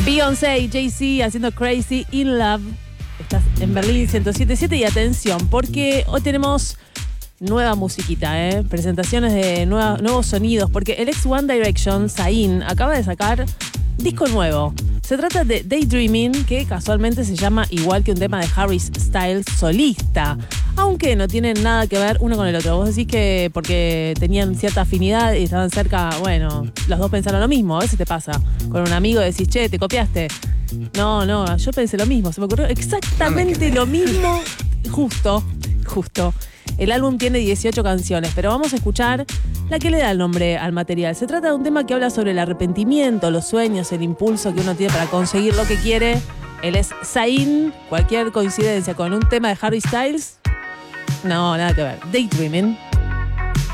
Beyoncé y Jay-Z haciendo Crazy in Love. Estás en Berlín 107.7 y atención, porque hoy tenemos nueva musiquita, presentaciones de nuevos sonidos, porque el ex One Direction, Zayn, acaba de sacar disco nuevo. Se trata de Daydreaming, que casualmente se llama igual que un tema de Harry Styles solista, aunque no tienen nada que ver uno con el otro. Vos decís que porque tenían cierta afinidad y estaban cerca, bueno, los dos pensaron lo mismo. A veces te pasa con un amigo, decís, che, ¿te copiaste? No, yo pensé lo mismo, se me ocurrió exactamente lo mismo, justo. El álbum tiene 18 canciones, pero vamos a escuchar la que le da el nombre al material. Se trata de un tema que habla sobre el arrepentimiento, los sueños, el impulso que uno tiene para conseguir lo que quiere. Él es Zayn. Cualquier coincidencia con un tema de Harry Styles, no, nada que ver. Daydreaming.